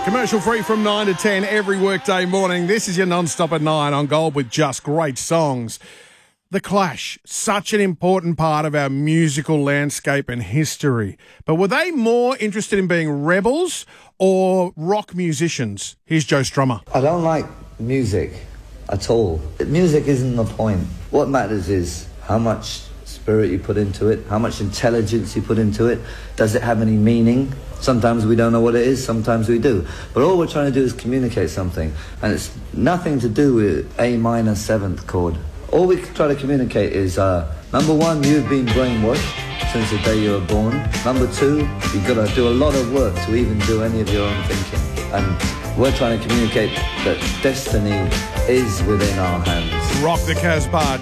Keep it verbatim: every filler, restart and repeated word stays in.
Commercial free from nine to ten every workday morning. This is your non-stop at nine on Gold with just great songs. The Clash, such an important part of our musical landscape and history. But were they more interested in being rebels or rock musicians? Here's Joe Strummer. I don't like music at all. Music isn't the point. What matters is how much spirit you put into it, how much intelligence you put into it. Does it have any meaning? Sometimes we don't know what it is, sometimes we do. But all we're trying to do is communicate something. And it's nothing to do with A minor seventh chord. All we try to communicate is, uh, number one, you've been brainwashed since the day you were born. Number two, you've got to do a lot of work to even do any of your own thinking. And we're trying to communicate that destiny is within our hands. Rock the Casbah.